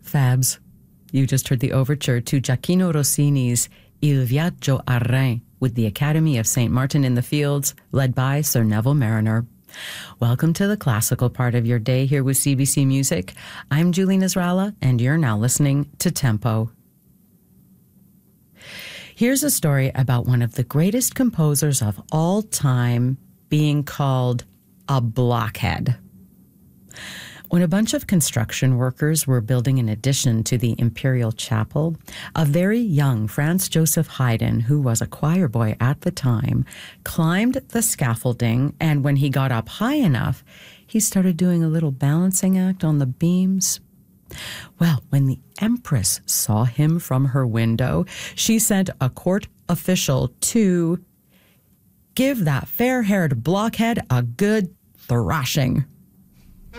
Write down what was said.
Fabs. You just heard the overture to Gioacchino Rossini's Il Viaggio a Reims with the Academy of St. Martin in the Fields, led by Sir Neville Mariner. Welcome to the classical part of your day here with CBC Music. I'm Julie Nasrallah, and you're now listening to Tempo. Here's a story about one of the greatest composers of all time being called a blockhead. When a bunch of construction workers were building an addition to the Imperial Chapel, a very young Franz Joseph Haydn, who was a choir boy at the time, climbed the scaffolding, and when he got up high enough, he started doing a little balancing act on the beams. Well, when the Empress saw him from her window, she sent a court official to give that fair-haired blockhead a good thrashing.